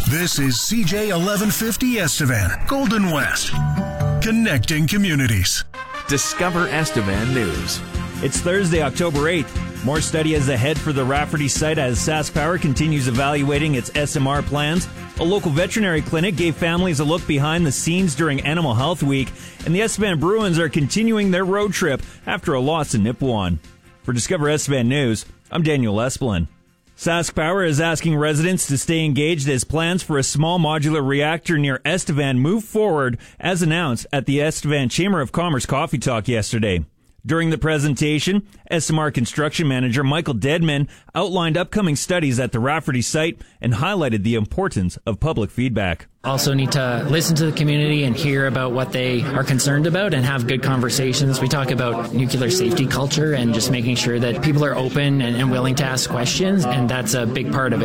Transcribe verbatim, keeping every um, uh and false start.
This is C J eleven fifty Estevan, Golden West. Connecting communities. Discover Estevan News. It's Thursday, October eighth. More study is ahead for the Rafferty site as SaskPower continues evaluating its S M R plans. A local veterinary clinic gave families a look behind the scenes during Animal Health Week, and the Estevan Bruins are continuing their road trip after a loss in Nipawin. For Discover Estevan News, I'm Daniel Esplin. SaskPower is asking residents to stay engaged as plans for a small modular reactor near Estevan move forward, as announced at the Estevan Chamber of Commerce Coffee Talk yesterday. During the presentation, S M R construction manager Michael Deadman outlined upcoming studies at the Rafferty site and highlighted the importance of public feedback. Also need to listen to the community and hear about what they are concerned about and have good conversations. We talk about nuclear safety culture and just making sure that people are open and, and willing to ask questions, and that's a big part of it.